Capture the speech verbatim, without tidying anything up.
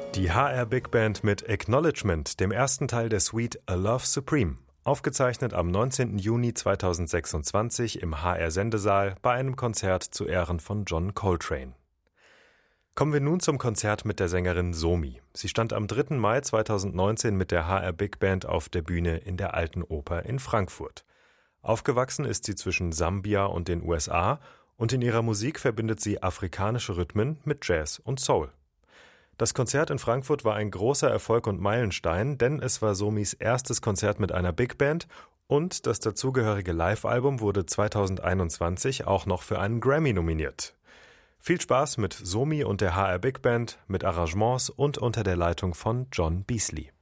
Die H R Big Band mit Acknowledgement, dem ersten Teil der Suite A Love Supreme, aufgezeichnet am neunzehnten Juni zweitausendsechsundzwanzig im H R-Sendesaal bei einem Konzert zu Ehren von John Coltrane. Kommen wir nun zum Konzert mit der Sängerin Somi. Sie stand am dritten Mai zweitausendneunzehn mit der H R Big Band auf der Bühne in der Alten Oper in Frankfurt. Aufgewachsen ist sie zwischen Sambia und den U S A und in ihrer Musik verbindet sie afrikanische Rhythmen mit Jazz und Soul. Das Konzert in Frankfurt war ein großer Erfolg und Meilenstein, denn es war Somis erstes Konzert mit einer Big Band und das dazugehörige Live-Album wurde zweitausendeinundzwanzig auch noch für einen Grammy nominiert. Viel Spaß mit Somi und der H R Big Band, mit Arrangements und unter der Leitung von John Beasley.